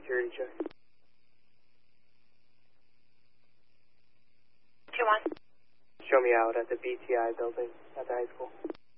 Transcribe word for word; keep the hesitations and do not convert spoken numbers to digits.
security check. two one. Show me out at the B T I building at the high school.